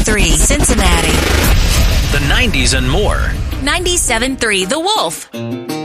101.3 Cincinnati. The 90s and more. 97.3 The Wolf.